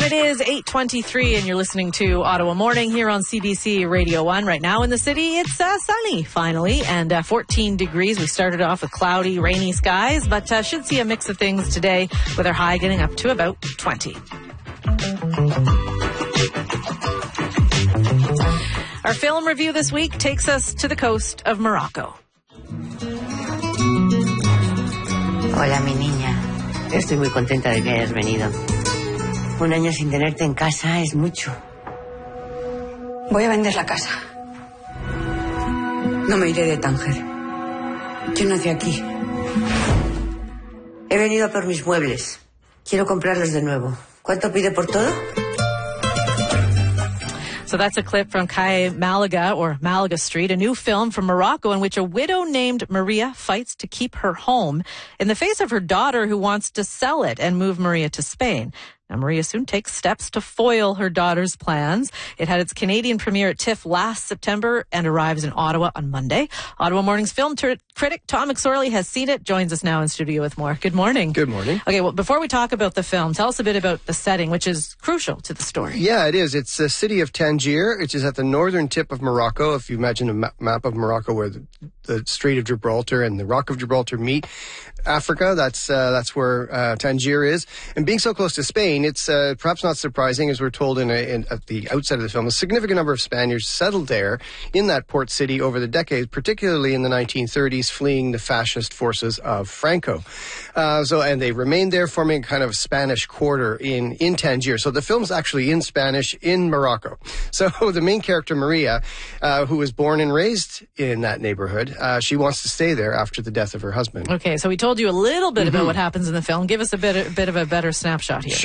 And it is 8:23, and you're listening to Ottawa Morning here on CBC Radio 1. Right now in the city, it's sunny, finally, and 14 degrees. We started off with cloudy, rainy skies, but should see a mix of things today, with our high getting up to about 20. Our film review this week takes us to the coast of Morocco. Hola, mi niña. Estoy muy contenta de que hayas venido. Un año sin tenerte en casa es mucho. Voy a vender la casa. No me iré de Tánger. Yo nací aquí. He venido a por mis muebles. Quiero comprarlos de nuevo. ¿Cuánto pide por todo? So that's a clip from Kai Malaga, or Malaga Street, a new film from Morocco in which a widow named Maria fights to keep her home in the face of her daughter who wants to sell it and move Maria to Spain. Now, Maria soon takes steps to foil her daughter's plans. It had its Canadian premiere at TIFF last September and arrives in Ottawa on Monday. Ottawa Morning's film critic Tom McSorley has seen it, joins us now in studio with more. Good morning. Good morning. Okay, well, before we talk about the film, tell us a bit about the setting, which is crucial to the story. Yeah, it is. It's the city of Tangier, which is at the northern tip of Morocco. If you imagine a map of Morocco where the Strait of Gibraltar and the Rock of Gibraltar meet, Africa, that's where Tangier is. And being so close to Spain, it's perhaps not surprising, as we're told at the outset of the film, a significant number of Spaniards settled there in that port city over the decades, particularly in the 1930s, fleeing the fascist forces of Franco. And they remained there, forming a kind of Spanish quarter in Tangier. So the film's actually in Spanish in Morocco. So the main character, Maria, who was born and raised in that neighborhood, she wants to stay there after the death of her husband. Okay, so we told you a little bit about what happens in the film. Give us a bit of a better snapshot here.